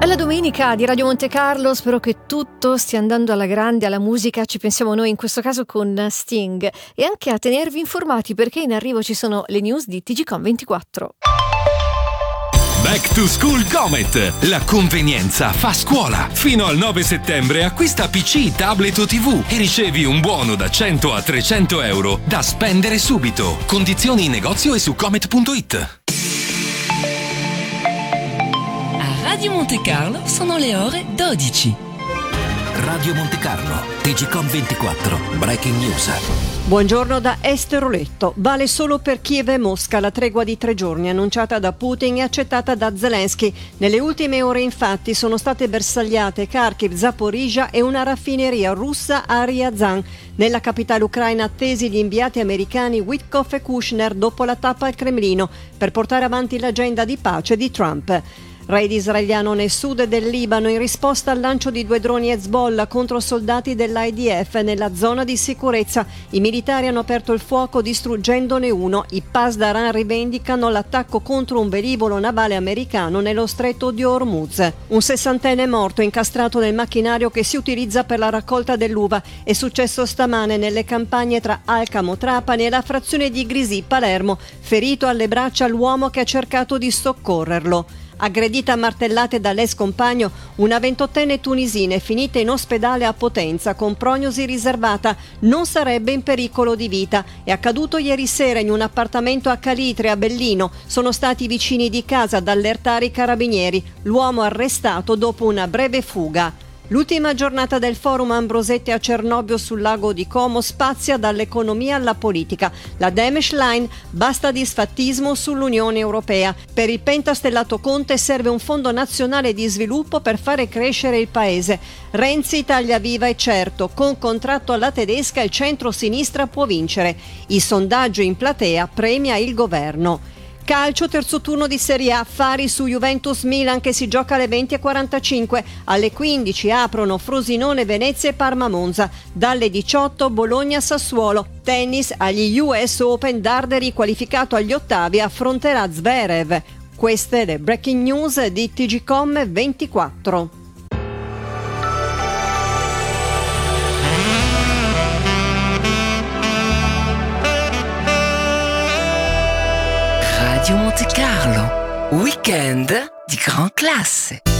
È la domenica di Radio Monte Carlo, spero che tutto stia andando alla grande, alla musica ci pensiamo noi in questo caso con Sting, e anche a tenervi informati perché in arrivo ci sono le news di TGCOM24. Back to School Comet, la convenienza fa scuola. Fino al 9 settembre acquista PC, tablet o TV e ricevi un buono da 100 a 300 euro da spendere subito. Condizioni in negozio e su comet.it. Radio Monte Carlo sono le ore 12. Radio Monte Carlo, TGCOM24, Breaking News. Buongiorno da Esther Oletto. Vale solo per Kiev e Mosca la tregua di 3 giorni annunciata da Putin e accettata da Zelensky. Nelle ultime ore infatti sono state bersagliate Kharkiv, Zaporizhia e una raffineria russa a Ryazan. Nella capitale ucraina attesi gli inviati americani Witkoff e Kushner dopo la tappa al Cremlino per portare avanti l'agenda di pace di Trump. Raid israeliano nel sud del Libano in risposta al lancio di 2 droni Hezbollah contro soldati dell'IDF nella zona di sicurezza. I militari hanno aperto il fuoco distruggendone uno. I Pasdaran rivendicano l'attacco contro un velivolo navale americano nello stretto di Hormuz. Un 60enne morto incastrato nel macchinario che si utilizza per la raccolta dell'uva. È successo stamane nelle campagne tra Alcamo, Trapani e la frazione di Grisì, Palermo. Ferito alle braccia l'uomo che ha cercato di soccorrerlo. Aggredita a martellate dall'ex compagno, una 28enne tunisina è finita in ospedale a Potenza con prognosi riservata. Non sarebbe in pericolo di vita. È accaduto ieri sera in un appartamento a Calitre, a Bellino. Sono stati i vicini di casa ad allertare i carabinieri. L'uomo arrestato dopo una breve fuga. L'ultima giornata del forum Ambrosetti a Cernobbio sul lago di Como spazia dall'economia alla politica. La Damage Line, basta disfattismo sull'Unione Europea. Per il pentastellato Conte serve un fondo nazionale di sviluppo per fare crescere il paese. Renzi taglia viva e certo, con contratto alla tedesca il centro-sinistra può vincere. Il sondaggio in platea premia il governo. Calcio, terzo turno di Serie A, Fari su Juventus-Milan che si gioca alle 20.45. Alle 15 aprono Frosinone, Venezia e Parma-Monza. Dalle 18 Bologna-Sassuolo. Tennis, agli US Open Darderi qualificato agli ottavi affronterà Zverev. Queste le breaking news di TGCOM 24. Radio Monte Carlo, weekend di gran classe.